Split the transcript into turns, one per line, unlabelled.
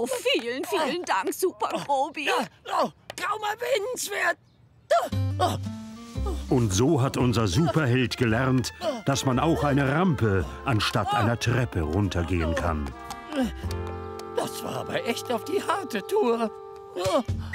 Oh, vielen, vielen Dank, Super Grobi.
Kaum erwähnenswert.
Und so hat unser Superheld gelernt, dass man auch eine Rampe anstatt einer Treppe runtergehen kann.
Das war aber echt auf die harte Tour.